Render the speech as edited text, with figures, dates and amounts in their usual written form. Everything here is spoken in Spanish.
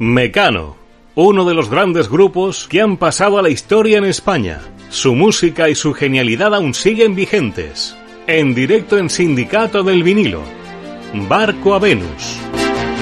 Mecano, uno de los grandes grupos que han pasado a la historia en España. Su música y su genialidad aún siguen vigentes. En directo en Sindicato del Vinilo. Barco a Venus.